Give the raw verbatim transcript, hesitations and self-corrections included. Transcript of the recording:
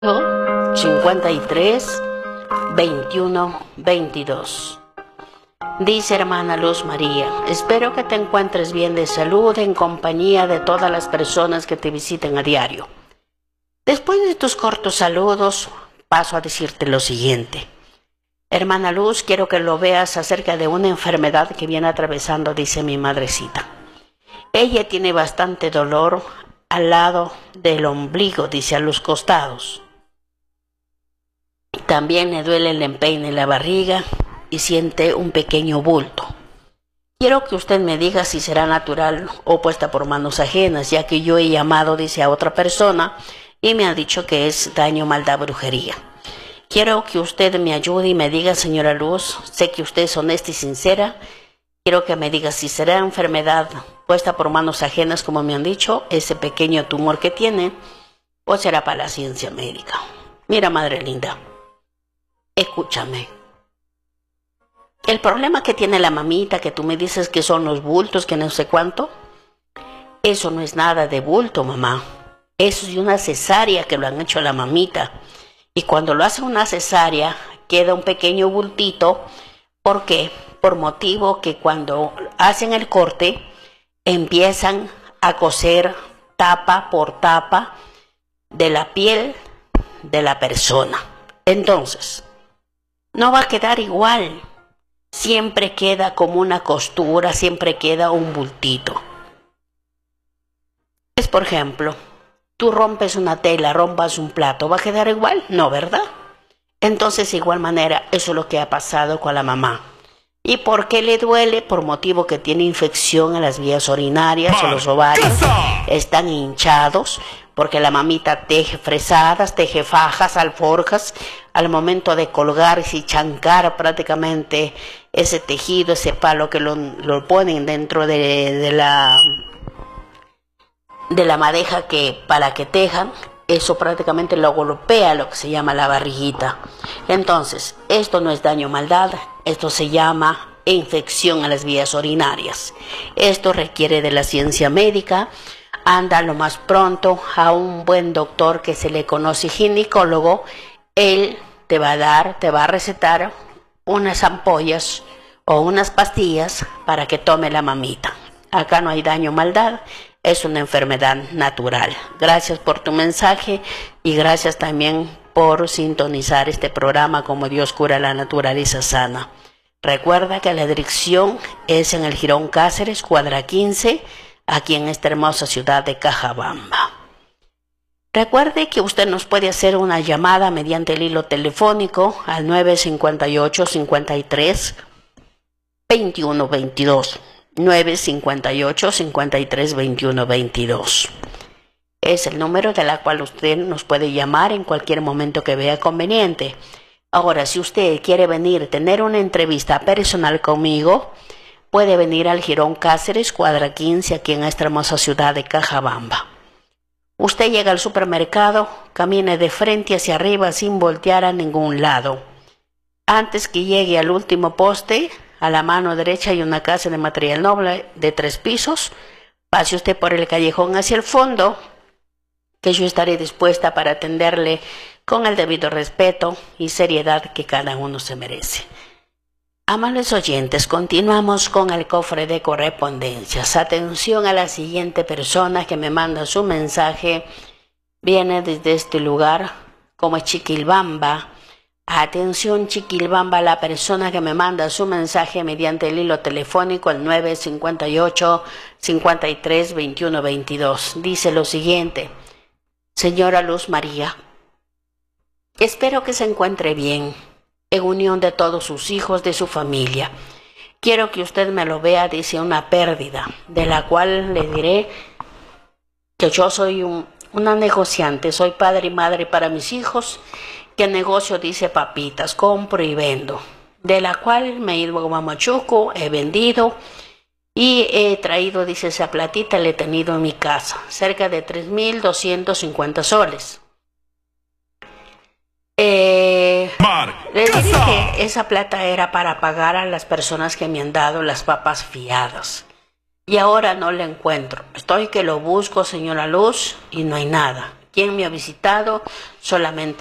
cincuenta y tres, veintiuno, veintidós. Dice hermana Luz María, espero que te encuentres bien de salud en compañía de todas las personas que te visiten a diario. Después de tus cortos saludos, paso a decirte lo siguiente. Hermana Luz, quiero que lo veas acerca de una enfermedad que viene atravesando, dice mi madrecita. Ella tiene bastante dolor al lado del ombligo, dice, a los costados. También le duele el empeine en la barriga y siente un pequeño bulto. Quiero que usted me diga si será natural o puesta por manos ajenas, ya que yo he llamado, dice, a otra persona y me ha dicho que es daño, maldad, brujería. Quiero que usted me ayude y me diga, señora Luz, sé que usted es honesta y sincera. Quiero que me diga si será enfermedad puesta por manos ajenas, como me han dicho, ese pequeño tumor que tiene, o será para la ciencia médica. Mira, madre linda, escúchame. El problema que tiene la mamita, que tú me dices que son los bultos, que no sé cuánto, eso no es nada de bulto, mamá. Eso es de una cesárea que lo han hecho a la mamita. Y cuando lo hace una cesárea, queda un pequeño bultito. ¿Por qué? Por motivo que cuando hacen el corte, empiezan a coser tapa por tapa de la piel de la persona. Entonces, no va a quedar igual. Siempre queda como una costura, siempre queda un bultito. Es, por ejemplo, tú rompes una tela, rompas un plato, ¿va a quedar igual? No, ¿verdad? Entonces, de igual manera, eso es lo que ha pasado con la mamá. ¿Y por qué le duele? Por motivo que tiene infección en las vías urinarias o los ovarios. Están hinchados porque la mamita teje fresadas, teje fajas, alforjas. Al momento de colgar y chancar prácticamente ese tejido, ese palo que lo, lo ponen dentro de, de la de la madeja que para que tejan, eso prácticamente lo golpea, lo que se llama la barriguita. Entonces, esto no es daño, maldad, esto se llama infección a las vías urinarias. Esto requiere de la ciencia médica. Anda lo más pronto a un buen doctor que se le conoce ginecólogo. Él te va a dar, te va a recetar unas ampollas o unas pastillas para que tome la mamita. Acá no hay daño, maldad, es una enfermedad natural. Gracias por tu mensaje y gracias también por sintonizar este programa Como Dios Cura la Naturaleza Sana. Recuerda que la dirección es en el Jirón Cáceres, cuadra quince, aquí en esta hermosa ciudad de Cajabamba. Recuerde que usted nos puede hacer una llamada mediante el hilo telefónico al nueve cinco ocho, cinco tres, veintiuno veintidós. nueve cinco ocho, cinco tres, veintiuno veintidós. Es el número de la cual usted nos puede llamar en cualquier momento que vea conveniente. Ahora, si usted quiere venir a tener una entrevista personal conmigo, puede venir al Jirón Cáceres, cuadra quince, aquí en esta hermosa ciudad de Cajabamba. Usted llega al supermercado, camine de frente hacia arriba sin voltear a ningún lado. Antes que llegue al último poste, a la mano derecha hay una casa de material noble de tres pisos. Pase usted por el callejón hacia el fondo, que yo estaré dispuesta para atenderle con el debido respeto y seriedad que cada uno se merece. Amables oyentes, continuamos con el cofre de correspondencias. Atención a la siguiente persona que me manda su mensaje. Viene desde este lugar, como Chiquilbamba. Atención, Chiquilbamba, la persona que me manda su mensaje mediante el hilo telefónico al nueve cinco ocho, cinco tres, veintiuno veintidós. Dice lo siguiente. Señora Luz María, espero que se encuentre bien, en unión de todos sus hijos, de su familia. Quiero que usted me lo vea, dice, una pérdida, de la cual le diré que yo soy un, una negociante, soy padre y madre para mis hijos, que negocio, dice, papitas, compro y vendo, de la cual me he ido a Guamachuco, he vendido y he traído, dice, esa platita, la he tenido en mi casa, cerca de tres mil doscientos cincuenta soles. Eh, le dije que esa plata era para pagar a las personas que me han dado las papas fiadas. Y ahora no la encuentro. Estoy que lo busco, señora Luz, y no hay nada. ¿Quién me ha visitado? Solamente